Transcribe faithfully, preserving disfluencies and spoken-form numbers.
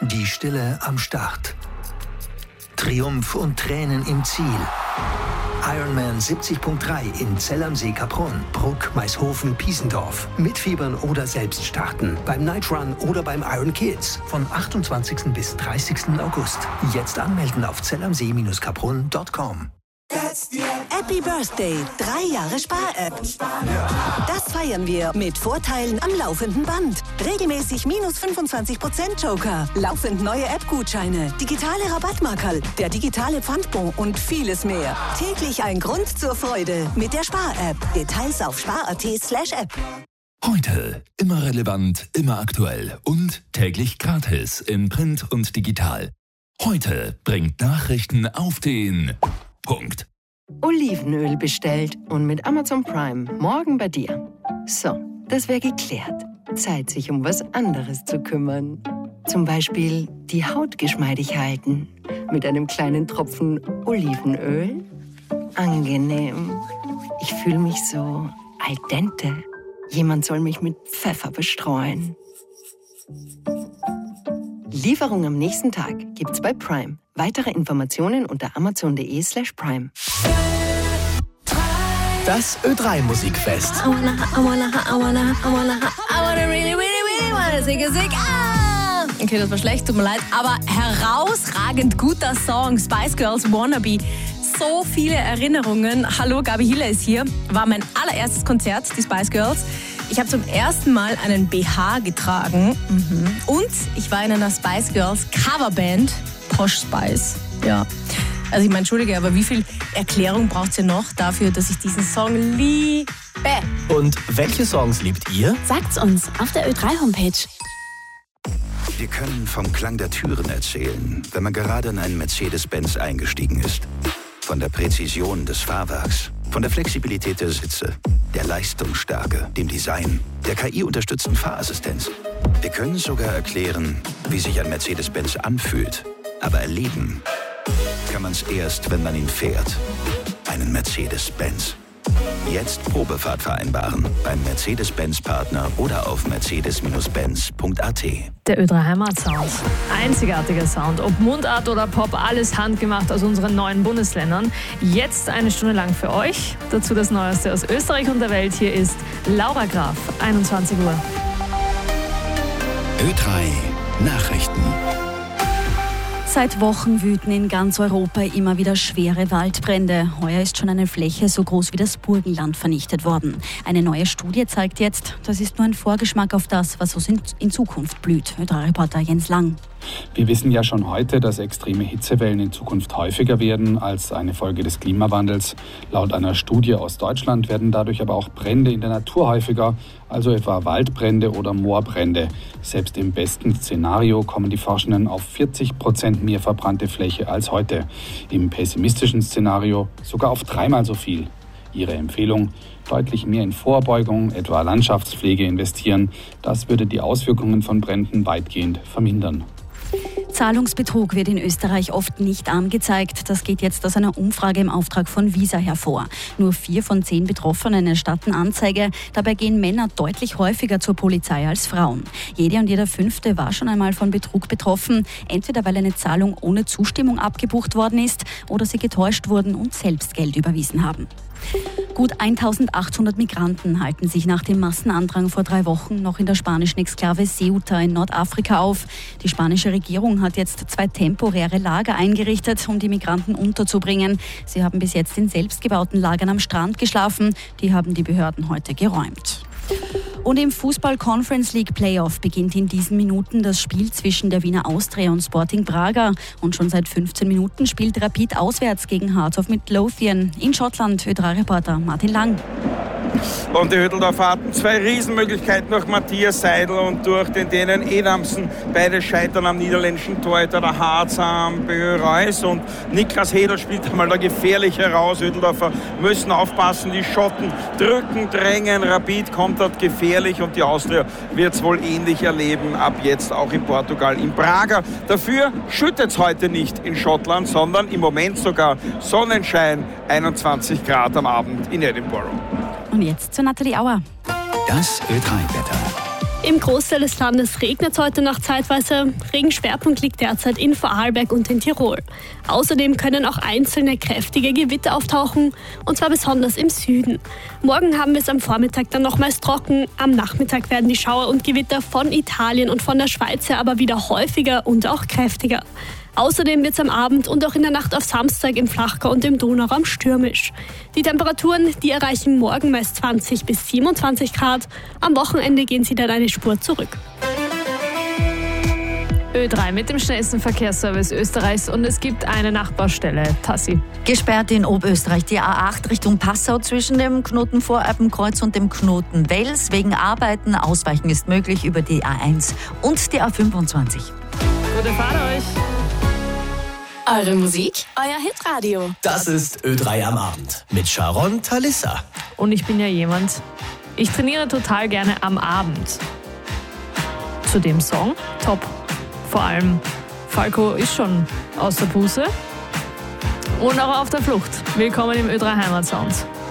Die Stille am Start. Triumph und Tränen im Ziel. Ironman siebzig Punkt drei in Zell am See, Kaprun, Bruck, Maishofen, Piesendorf. Mitfiebern oder selbst starten. Beim Night Run oder beim Iron Kids. Von achtundzwanzigsten bis dreißigsten August. Jetzt anmelden auf zell am see Bindestrich kaprun Punkt com. Happy Birthday, drei Jahre Spar-App. Das feiern wir mit Vorteilen am laufenden Band. Regelmäßig minus fünfundzwanzig Prozent Joker, laufend neue App-Gutscheine, digitale Rabattmarkerl, der digitale Pfandbon und vieles mehr. Täglich ein Grund zur Freude mit der Spar-App. Details auf spar.at slash app. Heute immer relevant, immer aktuell und täglich gratis in Print und digital. Heute bringt Nachrichten auf den Punkt. Olivenöl bestellt und mit Amazon Prime morgen bei dir. So, das wäre geklärt. Zeit, sich um was anderes zu kümmern. Zum Beispiel die Haut geschmeidig halten. Mit einem kleinen Tropfen Olivenöl. Angenehm. Ich fühle mich so al dente. Jemand soll mich mit Pfeffer bestreuen. Lieferung am nächsten Tag gibt's bei Prime. Weitere Informationen unter amazon.de slash prime. Das Ö drei Musikfest. I wanna, I wanna, I wanna, I wanna, I wanna really, really, really wanna sing a sing. Ah! Okay, das war schlecht, tut mir leid. Aber herausragend guter Song. Spice Girls Wannabe. So viele Erinnerungen. Hallo, Gabi Hiller ist hier. War mein allererstes Konzert, die Spice Girls. Ich habe zum ersten Mal einen B H getragen. Mhm. Und ich war in einer Spice Girls Coverband. Posh Spice. Ja. Also ich meine, entschuldige, aber wie viel Erklärung braucht es ja noch dafür, dass ich diesen Song liebe? Und welche Songs liebt ihr? Sagt's uns auf der Ö drei Homepage. Wir können vom Klang der Türen erzählen, wenn man gerade in einen Mercedes-Benz eingestiegen ist. Von der Präzision des Fahrwerks, von der Flexibilität der Sitze, der Leistungsstärke, dem Design, der K I-unterstützten Fahrassistenz. Wir können sogar erklären, wie sich ein Mercedes-Benz anfühlt. Aber erleben kann man es erst, wenn man ihn fährt. Einen Mercedes-Benz. Jetzt Probefahrt vereinbaren beim Mercedes-Benz-Partner oder auf mercedes Benz Punkt a t. Der Ö drei Heimatsound. Einzigartiger Sound. Ob Mundart oder Pop, alles handgemacht aus unseren neuen Bundesländern. Jetzt eine Stunde lang für euch. Dazu das Neueste aus Österreich und der Welt. Hier ist Laura Graf, einundzwanzig Uhr. Ö drei Nachrichten. Seit Wochen wüten in ganz Europa immer wieder schwere Waldbrände. Heuer ist schon eine Fläche so groß wie das Burgenland vernichtet worden. Eine neue Studie zeigt jetzt, das ist nur ein Vorgeschmack auf das, was uns in Zukunft blüht. Ö drei Reporter Jens Lang. Wir wissen ja schon heute, dass extreme Hitzewellen in Zukunft häufiger werden als eine Folge des Klimawandels. Laut einer Studie aus Deutschland werden dadurch aber auch Brände in der Natur häufiger, also etwa Waldbrände oder Moorbrände. Selbst im besten Szenario kommen die Forschenden auf vierzig Prozent mehr verbrannte Fläche als heute. Im pessimistischen Szenario sogar auf dreimal so viel. Ihre Empfehlung: deutlich mehr in Vorbeugung, etwa Landschaftspflege investieren. Das würde die Auswirkungen von Bränden weitgehend vermindern. Zahlungsbetrug wird in Österreich oft nicht angezeigt. Das geht jetzt aus einer Umfrage im Auftrag von Visa hervor. Nur vier von zehn Betroffenen erstatten Anzeige. Dabei gehen Männer deutlich häufiger zur Polizei als Frauen. Jede und jeder Fünfte war schon einmal von Betrug betroffen. Entweder weil eine Zahlung ohne Zustimmung abgebucht worden ist oder sie getäuscht wurden und selbst Geld überwiesen haben. Gut eintausendachthundert Migranten halten sich nach dem Massenandrang vor drei Wochen noch in der spanischen Exklave Ceuta in Nordafrika auf. Die spanische Regierung hat jetzt zwei temporäre Lager eingerichtet, um die Migranten unterzubringen. Sie haben bis jetzt in selbstgebauten Lagern am Strand geschlafen. Die haben die Behörden heute geräumt. Und im Fußball-Conference League Playoff beginnt in diesen Minuten das Spiel zwischen der Wiener Austria und Sporting Braga. Und schon seit fünfzehn Minuten spielt Rapid auswärts gegen Hearts of Midlothian. In Schottland, Ö drei Reporter Martin Lang. Und die Hütteldorfer hatten zwei Riesenmöglichkeiten durch Matthias Seidel und durch den Dänen Edamsen. Beide scheitern am niederländischen Torhüter, der Harz am Bö-Reus. Und Niklas Hedl spielt einmal da gefährlich heraus. Hütteldorfer müssen aufpassen, die Schotten drücken, drängen. Rapid kommt dort gefährlich und die Austria wird es wohl ähnlich erleben. Ab jetzt auch in Portugal, in Braga. Dafür schüttet es heute nicht in Schottland, sondern im Moment sogar Sonnenschein, einundzwanzig Grad am Abend in Edinburgh. Und jetzt zu Nathalie Auer. Das Ö drei Wetter. Im Großteil des Landes regnet es heute Nacht zeitweise. Regenschwerpunkt liegt derzeit in Vorarlberg und in Tirol. Außerdem können auch einzelne kräftige Gewitter auftauchen, und zwar besonders im Süden. Morgen haben wir es am Vormittag dann nochmals trocken. Am Nachmittag werden die Schauer und Gewitter von Italien und von der Schweiz her aber wieder häufiger und auch kräftiger. Außerdem wird es am Abend und auch in der Nacht auf Samstag im Flachgau und im Donauraum stürmisch. Die Temperaturen, die erreichen morgen meist zwanzig bis siebenundzwanzig Grad. Am Wochenende gehen sie dann eine Spur zurück. Ö drei mit dem schnellsten Verkehrsservice Österreichs und es gibt eine Nachbarstelle. Tassi. Gesperrt in Oberösterreich die A acht Richtung Passau zwischen dem Knoten Voralpenkreuz und dem Knoten Wels. Wegen Arbeiten ausweichen ist möglich über die A eins und die A fünfundzwanzig. Gute Fahrt euch! Eure Musik, euer Hitradio. Das ist Ö drei am Abend mit Sharon Talissa. Und ich bin ja jemand, ich trainiere total gerne am Abend. Zu dem Song, top. Vor allem, Falco ist schon aus der Puste und auch auf der Flucht. Willkommen im Ö drei Heimatsound.